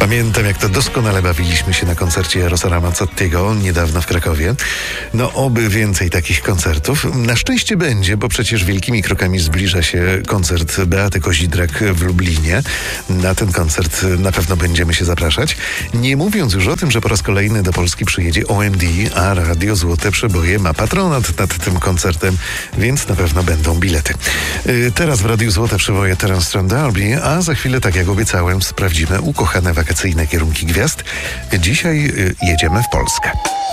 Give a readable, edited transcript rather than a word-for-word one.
Pamiętam, jak to doskonale bawiliśmy się na koncercie Jarosława Mazzottiego niedawno w Krakowie. No, oby więcej takich koncertów. Na szczęście będzie, bo przecież wielkimi krokami zbliża się koncert Beaty Kozidrak w Lublinie. Na ten koncert na pewno będziemy się zapraszać. Nie mówiąc już o tym, że po raz kolejny do Polski przyjedzie OMD, a Radio Złote Przeboje ma patronat nad tym koncertem, więc na pewno będą bilety. Teraz w Radiu Złote Przeboje Terence Strand D'Arby, a za chwilę, tak jak obiecałem, sprawdzimy ukochane wakacyjne kierunki gwiazd. Dzisiaj jedziemy w Polskę.